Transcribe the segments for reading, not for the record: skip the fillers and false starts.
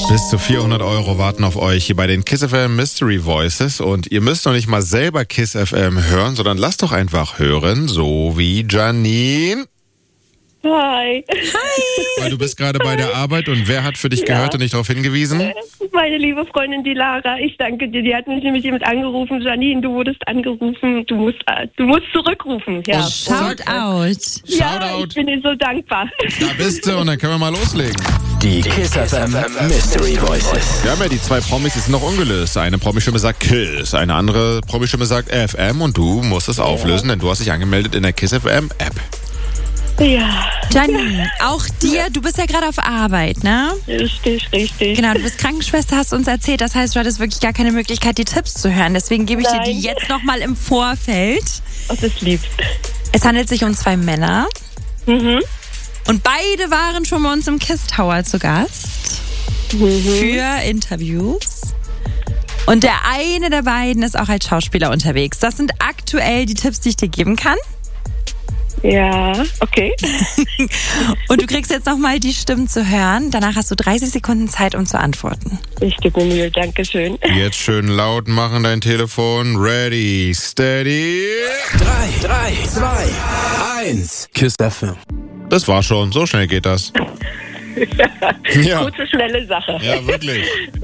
Bis zu 400 € warten auf euch hier bei den Kiss FM Mystery Voices. Und ihr müsst noch nicht mal selber Kiss FM hören, sondern lasst doch einfach hören, so wie Janine. Hi. Weil du bist gerade bei der Arbeit und wer hat für dich gehört und dich darauf hingewiesen? Meine liebe Freundin, die Lara. Ich danke dir. Die hat mich nämlich jemand angerufen. Janine, du wurdest angerufen. Du musst zurückrufen. Ja. Shoutout. Ja, ich bin dir so dankbar. Da bist du und dann können wir mal loslegen. Die Kiss FM Mystery Voices. Wir haben ja die zwei Promis, die sind noch ungelöst. Eine Promistimme sagt Kiss, eine andere Promistimme sagt FM und du musst es auflösen, denn du hast dich angemeldet in der Kiss FM App. Ja. Janine, auch dir, du bist ja gerade auf Arbeit, ne? Richtig. Genau, du bist Krankenschwester, hast uns erzählt. Das heißt, du hattest wirklich gar keine Möglichkeit, die Tipps zu hören. Deswegen gebe ich dir die jetzt nochmal im Vorfeld. Oh, das lieb. Es handelt sich um 2 Männer. Mhm. Und beide waren schon bei uns im Kiss Tower zu Gast. Für Interviews. Und der eine der beiden ist auch als Schauspieler unterwegs. Das sind aktuell die Tipps, die ich dir geben kann. Ja, okay. Und du kriegst jetzt nochmal die Stimmen zu hören. Danach hast du 30 Sekunden Zeit, um zu antworten. Ich gebe mir Mühe, danke schön. Jetzt schön laut machen, dein Telefon. Ready, steady. 3, 2, 1. Kiss FM. Das war schon, so schnell geht das. Ja. Kurze, schnelle Sache. Ja, wirklich.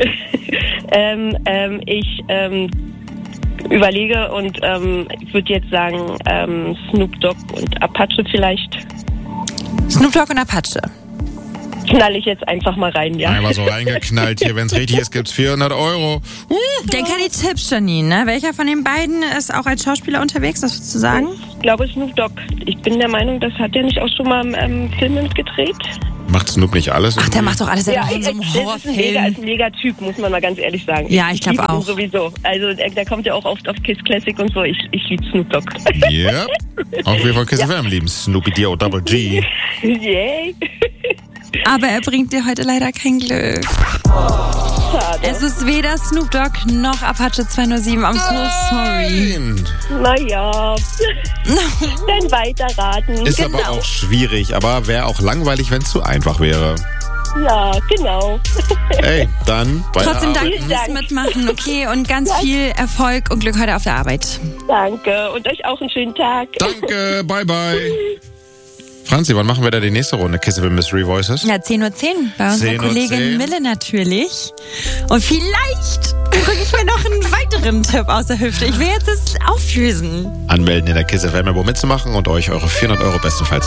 Ich überlege und ich würde jetzt sagen Snoop Dogg und Apache vielleicht. Snoop Dogg und Apache. Knall ich jetzt einfach mal rein, ja. Einmal so reingeknallt hier. Wenn es richtig ist, gibt's 400 €. Denk an die Tipps, Janine. Ne? Welcher von den beiden ist auch als Schauspieler unterwegs, das würdest du sagen? Ich glaube Snoop Dogg. Ich bin der Meinung, das hat er nicht auch schon mal Filme gedreht. Macht Snoop nicht alles? Ach, der macht doch alles in so einem ist ein Horrorfilm. mega Typ, muss man mal ganz ehrlich sagen. Ja, ich glaube liebe ihn auch. Sowieso. Also der kommt ja auch oft auf Kiss Classic und so. Ich liebe Snoop Dogg. Ja. Auch wir von Kiss FM lieben Snoopy Dio Double G. Yay. Aber er bringt dir heute leider kein Glück. Schade. Es ist weder Snoop Dogg noch Apache 207. I'm so sorry. Naja. Dann weiterraten. Ist aber auch schwierig, aber wäre auch langweilig, wenn es zu einfach wäre. Ja, genau. Ey, dann bei Trotzdem der danke Arbeit. fürs Mitmachen, okay? Und ganz viel Erfolg und Glück heute auf der Arbeit. Danke. Und euch auch einen schönen Tag. Danke, bye bye. Franzi, wann machen wir da die nächste Runde Kiss FM Mystery Voices? Ja, 10:10 Uhr bei unserer 10:10. Kollegin Mille natürlich. Und vielleicht drücke ich mir noch einen weiteren Tipp aus der Hüfte. Ich will jetzt das auflösen. Anmelden in der Kiss FM, um mitzumachen und euch eure 400 € bestenfalls